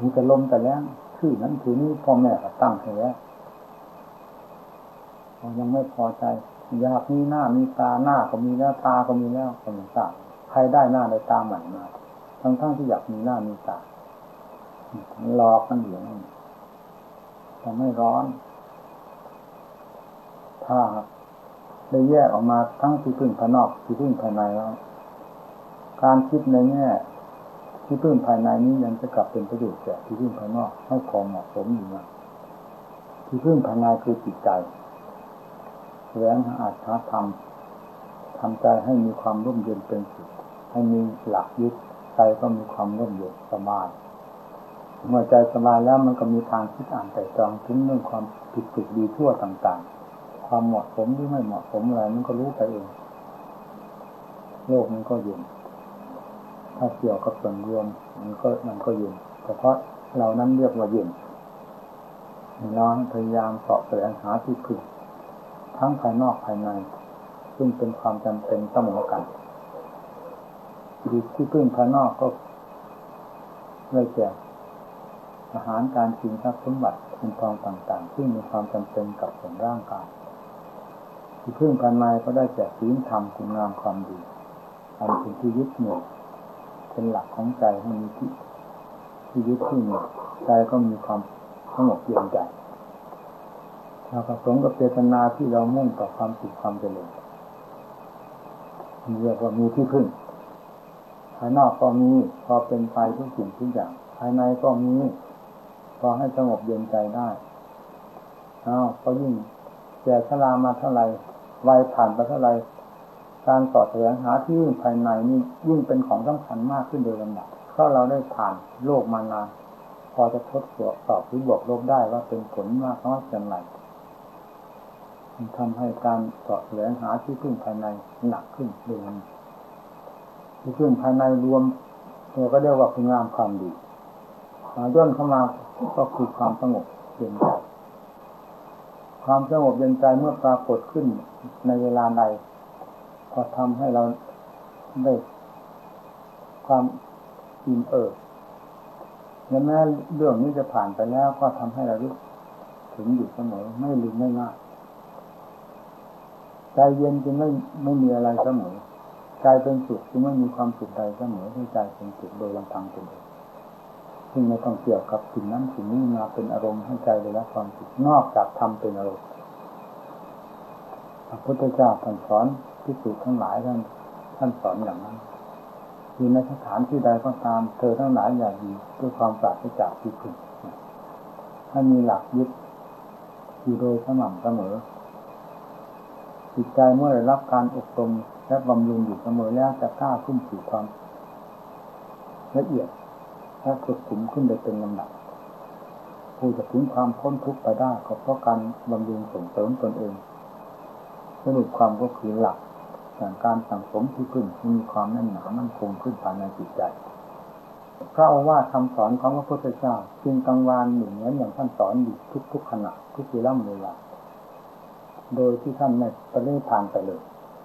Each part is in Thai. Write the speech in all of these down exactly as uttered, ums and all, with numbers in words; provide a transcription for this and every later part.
มีแต่ลมแต่แรงชื่อนั้นชื่อนี้พ่อแม่ก็ตั้งให้แล้วยังไม่พอใจอยากมีหน้ามีตาหน้าก็มีแล้วตาก็มีแล้วก็ไม่ทราบใครได้หน้าได้ตาใหม่มาทั้งๆที่อยากมีหน้ามีตาหลอกกันอยู่นั่นทำให้ร้อนถ้าได้แยกออกมาทั้งที่พึ่งภายนอกที่พึ่งภายในแล้วการคิดในแง่ที่พึ่งภายในนี้ยังจะกลับเป็นประโยชน์แก่ที่พึ่งภายนอกให้พอเหมาะสมอยู่นะที่พึ่งภายในคือจิตใจแสวงหาอัตถธรรมทำใจให้มีความร่มเย็นเป็นสุขให้มีหลักยึดใจก็มีความร่มเย็นสบายเมื่อใจสบายแล้วมันก็มีทางคิดอ่านแต่จองถึงเรื่องความผิดถูกดีชั่วต่างๆความเหมาะสมหรือไม่เหมาะสมอะไรมันก็รู้ไปเองโลกมันก็เย็นถ้าเกี่ยวกับส่วนรวมมันก็มันก็เย็นเฉพาะเรานั้นเรียกว่าเย็นน้องพยายามเสาะแสวงหาที่พึ่งทั้งภายนอกภายในซึ่งเป็นความจำเป็นเสมอกันที่พึ่งภายนอกก็ได้แก่อาหารการกินทรัพย์สมบัติเงินทองต่างๆซึ่งมีความจำเป็นกับส่วนร่างกายที่พึ่งภายในก็ได้แก่ศีลธรรมคุณงามความดีอันเป็นที่ยึดเหนี่ยวเป็นหลักของใจให้มีที่ที่ยึดที่เหนี่ยวใจก็มีความสงบเย็นใจเราประสงค์กับเจตนาที่เรามุ่งต่อความสุขความเจริญเรียกว่ามีที่พึ่งภายนอกก็มีพอเป็นไปทุกสิ่งทุกอย่างภายในก็มีพอให้สงบเย็นใจได้อ้าวก็ยิ่งแก่ชรามาเท่าไหร่วัยผ่านไปเท่าไหร่การต่อแสวงหาที่ภายในนี่ยิ่งเป็นของสำคัญมากขึ้นโดยลำดับเพราะเราได้ผ่านโลกมานานพอจะทดสอบหรือบวกลบได้ว่าเป็นผลมากน้อยเพียงไรมันทำให้การต่อแสวงหาที่พึ่งภายในหนักขึ้นโดยลำดับที่พึ่งภายในรวมเราก็เรียกว่าคุณงามความดีย่นเข้ามาก็คือความสงบเย็นใจความสงบเย็นใจเมื่อปรากฏขึ้นในเวลาใดก็ทำให้เราได้ความอิ่มเอิบและแม้เรื่องนี้จะผ่านไปแล้วก็ทำให้เรารู้ถึงอยู่เสมอไม่ลืมไม่ง่ายใจเย็นจึงไม่ไม่มีอะไรเสมอใจเป็นสุขจึงไม่มีความสุขใดเสมอให้ใจเป็นสุขโดยลำพังตนเองซึ่งไม่ต้องเกี่ยวกับสิ่งนั้นสิ่งนี้มาเป็นอารมณ์ให้ใจได้รับความสุขนอกจากธรรมเป็นอารมณ์พระพุทธเจ้าท่านสอนภิกษุทั้งหลายท่านท่านสอนอย่างนั้นอยู่ในสถานที่ใดก็ตามเธอทั้งหลายอย่าอยู่ด้วยความปราศจากที่พึ่งให้มีหลักยึดอยู่โดยสม่ำเสมอจิตใจเมื่อได้รับการอบรมและบำรุงอยู่เสมอแล้วจะกล้าขึ้นสู่ความละเอียดและสุขุมขึ้นโดยเป็นลำดับผู้จะถึงความพ้นทุกข์ไปได้ก็เพราะการบำรุงส่งเสริมตนเองสรุปความก็คือหลักอย่างการสั่งสมที่พึ่งที่มีความแน่นหนามั่นคงขึ้นภายในจิตใจพระโอวาทคำสอนของพระพุทธเจ้าจึงกังวานหนึ่งเหมือนอย่างท่านสอนอยู่ทุกๆขณะทุกเวลาเวลาโดยที่ท่านไม่ปฏิทานไปเลย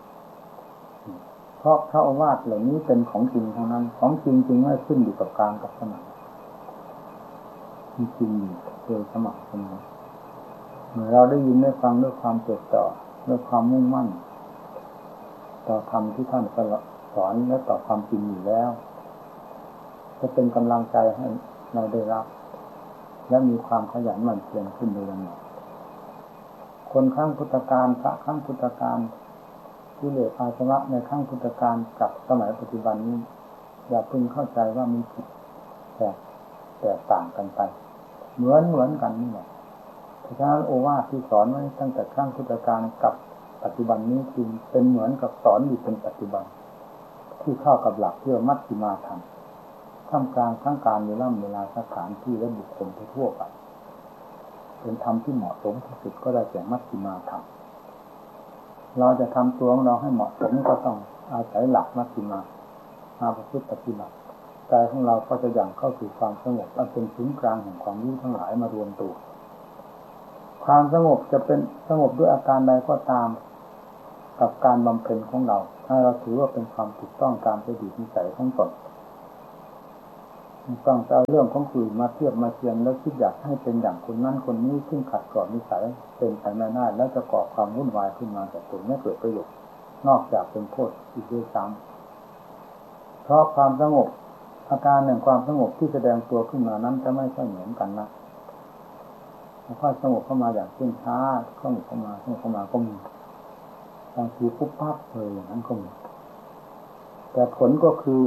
เพราะพระโอวาทเหล่านี้เป็นของจริงทั้งนั้นของจริงจริงไม่ขึ้นอยู่กับการกับสมัยจริงๆโดยสมัครเสมอเมื่อเราได้ยินได้ฟังด้วยความจดจ่อด้วยความมุ่งมั่นต่อธรรมที่ท่านสอนและต่อความจริงอยู่แล้วจะเป็นกำลังใจให้เราได้รับและมีความขยันหมั่นเพียรขึ้นโดยลำดับคนข้างพุทธกาลพระข้างพุทธกาลที่เหลืออาสวะในข้างพุทธกาลกับสมัยปัจจุบันนี้อย่าพึงเข้าใจว่ามีผิดแต่แตกต่างกันไปเหมือนเหมือนกันนี่แหละเพราะฉะนั้นโอวาทที่สอนไว้ตั้งแต่ข้างพุทธกาลกับปัจจุบันนี้จึงเป็นเหมือนกับสอนอยู่เป็นปัจจุบันที่เข้ากับหลักเพื่อมัชฌิมาธรรมท่ามกลางทั้งการเวลาเวลาสถานที่และบุคคลทั่วไปเป็นธรรมที่เหมาะสมที่สุดก็ได้แก่มัชฌิมาธรรมเราจะทำตัวของเราให้เหมาะสมก็ต้องอาศัยหลักมัชฌิมามาประพฤติปฏิบัติใจของเราก็จะยังเข้าสู่ความสงบอันเป็นศูนย์กลางแห่งความรู้ทั้งหลายมารวมตัวความสงบจะเป็นสงบด้วยอาการใดก็ตามกับการบำเพ็ญของเราถ้าเราถือว่าเป็นความถูกต้องตามประดิษฐ์นิสัยของตนต้องเอาเรื่องของอื่นมาเทียบมาเทียงแล้วคิดอยากให้เป็นอย่างคนนั้นคนนี้ซึ่งขัดกร่อนนิสัยเป็นไปไม่ได้แล้วจะก่อความวุ่นวายขึ้นมาแต่ตัวไม่เกิดประโยชน์นอกจากเป็นโทษอีกด้วยซ้ำเพราะความสงบอาการแห่งความสงบที่แสดงตัวขึ้นมานั้นจะไม่ค่อยเหมือนกันนะค่อยสงบเข้ามาอย่างเช่นช้าสงบเข้ามาสงบเข้ามาก็มีบางทีปุ๊บปั๊บเลยอย่างนั้นก็มีแต่ผลก็คือ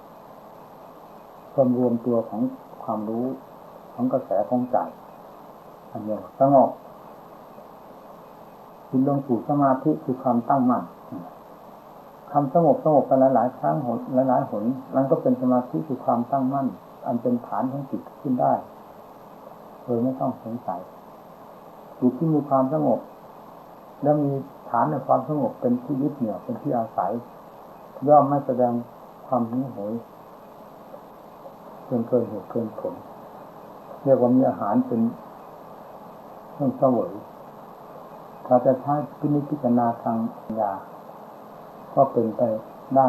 ความรวมตัวของความรู้ของกระแสของใจอันเดียวสงบจิตลงสู่สมาธิคือความตั้งมั่นคำสงบสงบกันหลายๆครั้งหนหลายๆหนมันก็เป็นสมาธิคือความตั้งมั่นอันเป็นฐานของจิตขึ้นได้โดยไม่ต้องสงสัยจิตที่มีความสงบแล้วมีฐานในความสงบเป็นที่ยึดเหนี่ยวเป็นที่อาศัยย่อมไม่แสดงความหิวโหยเกินเกินเหตุเกินผลเรียกว่ามีอาหารเป็นเครื่องเสวยถ้าจะใช้พินิจพิจารณาทางปัญญาก็เป็นไปได้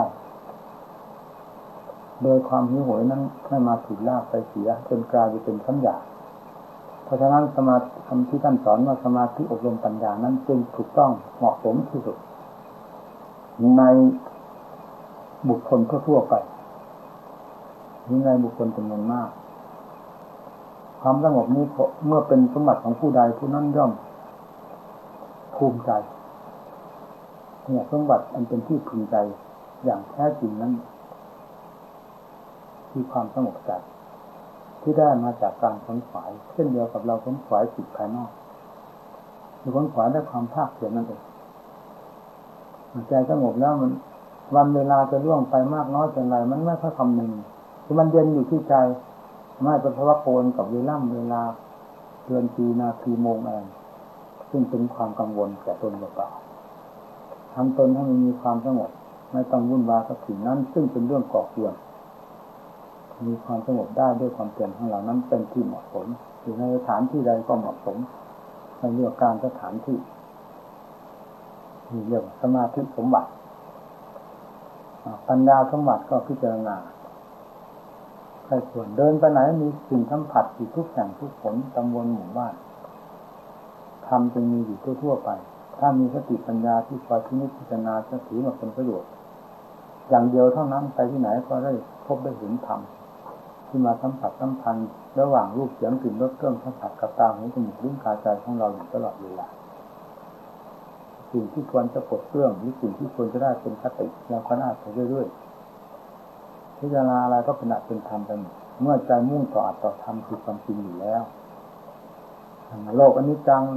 โดยความหิวโหยนั้นไม่มาถูกลากไปเสียจนกลายเป็นสัญญาเพราะฉะนั้นสมาธิคำที่ท่านสอนว่าสมาธิอบรมปัญญานั้นจึงถูกต้องเหมาะสมที่สุดในบุคคลทั่วๆไปนี่ในบุคคลจำนวนมากความสงบนี้เมื่อเป็นสมบัติของผู้ใดผู้นั้นย่อมภูมิใจเนี่ยสมบัติอันเป็นที่พึงใจอย่างแท้จริงนั้นคือความสงบใจที่ได้มาจากการค้นขวายเช่นเดียวกับเราค้นขวายจิตภายนอกคือค้นขวายด้วยความภาคเพียรนั่นเองใจสงบแล้วมันวันเวลาจะล่วงไปมากน้อยเป็นไรมันไม่ค่อยคำนึงคือมันเย็นอยู่ที่ใจไม่เป็นเพราะว่าโกนกับเวลาเวลาเดือนปีนาทีโมงอะไรซึ่งเป็นความกังวลแก่ตนเปล่าทำตนให้มันมีความสงบไม่ต้องวุ่นวายกับสิ่งนั้นซึ่งเป็นเรื่องก่อเกิดมีความสงบได้ด้วยความเพียรของเรานั้นเป็นที่เหมาะสมอยู่ในสถานที่ใดก็เหมาะสมในเรื่องการสถานที่มีเรื่องสมาธิสมบัติปัญญาสมบัติก็พิจารณาใครส่วนเดินไปไหนมีสิ่งสัมผัสอยู่ทุกแห่งทุกผลตำบลหมู่บ้านธรรมจึงมีอยู่ทั่วๆไปถ้ามีสติปัญญาที่คอยพินิจพิจารณาจะถือมาเป็นประโยชน์อย่างเดียวเท่านั้นไปที่ไหนก็ได้พบได้เห็นธรรมที่มาสัมผัสสัมพันธ์ระหว่างรูปเสียงกลิ่นรสเครื่องสัมผัสกับตาหูจมูกลิ้นกายใจของเราอยู่ตลอดเวลาสิ่งที่ควรจะปลดเปลื้องหรือสิ่งที่ควรจะได้เป็นคติแล้วก็น่าไปเรื่อยๆพิจารณาอะไรก็เป็นอัตเป็นธรรมไปหมดเมื่อใจมุ่งต่ออัตต่อธรรมคือความจริงอยู่แล้วโลกอนิจจัง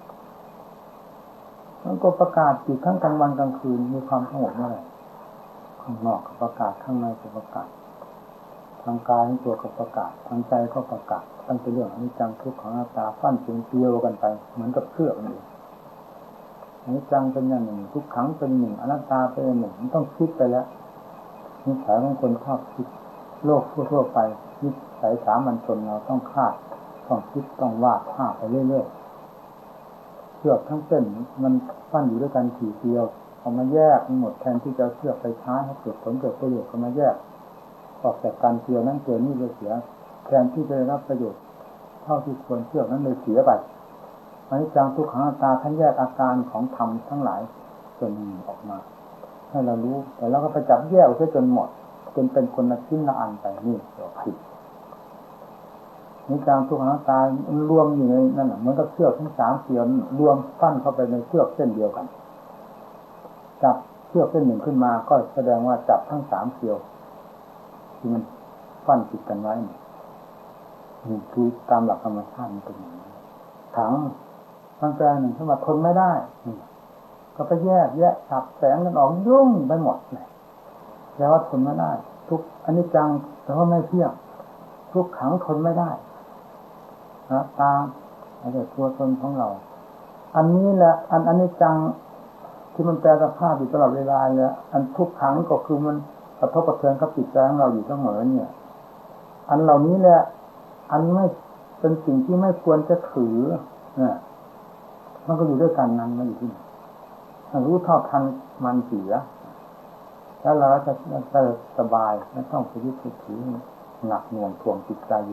มันก็ประกาศอยู่ทั้งกลางวันกลางคืนมีความสงบเมื่อไหร่ข้างนอกก็ประกาศข้างในก็ประกาศทางกายทั้งตัวก็ประกาศทางใจก็ประกาศตั้งแต่เรื่องอนิจจังทุกขังอนัตตาฟั่นเฟืองเกลียวกันไปเหมือนกับเครื่องนี่อนิจจังเป็นอย่างหนึ่งทุกขังเป็นหนึ่งอนัตตาเป็นหนึ่งมันต้องคิดไปแล้วนิสัยของคนชอบคิดโลกทั่วๆไปนิสัยสามัญชนเราต้องคาดต้องคิดต้องวาดภาพไปเรื่อยๆเชือกทั้งเส้นมันฟั่นอยู่ด้วยกันทีเดียวเอามาแยกหมดแทนที่จะเชือกไปใช้ให้เกิดผลเกิดประโยชน์ก็มาแยกออกจากการเกี่ยวนั้นเกี่ยวนี่เลยเสียแทนที่จะได้รับประโยชน์เท่าที่ควรเชือกนั้นเลยเสียไปอนิจจังทุกขังอนัตตาท่านแยกอาการของธรรมทั้งหลายส่วนหนึ่งออกมาให้เรารู้แต่เราก็ไปจับแยกไว้จนหมดจนเป็นคนละชิ้นละอันไปนี่เราผิดอนิจจังทุกขังอนัตตารวมอยู่ในนั่นแหละเหมือนกับเชือกทั้งสามเสียนรวมปั้นเข้าไปในเชือกเส้นเดียวกันจับเชือกเส้นหนึ่งขึ้นมาก็แสดงว่าจับทั้งสามเสียวที่มันปั้นติดกันไว้นี่คือตามหลักธรรมชาติมันเป็นอย่างนี้ถังมันแปลหนึ่งถ้ามาทนไม่ได้ก็ไปแยกแยกสับแสงกันออกยุ่งไปหมดเลยแล้วว่าทนไม่ได้ทุกอนิจจังแต่ว่าไม่เที่ยงทุกขังทนไม่ได้นะตาอะไรตัวตนของเราอันนี้แหละอันอนิจจังที่มันแปลสภาพอยู่ตลอดเวลาเลยอันทุกขังก็คือมันกระทบกระเทือนกับจิตใจของเราอยู่เสมอเนี่ยอันเหล่านี้แหละอันไม่เป็นสิ่งที่ไม่ควรจะถือเนี่ยมันก็อยู่ด้วยกันนั้นมันอยู่ที่ไหนรู้เท่าทันมันเสียแล้วเราจะจะสบายไม่ต้องไปยึดถือหนักหน่วงทวงจิตใจ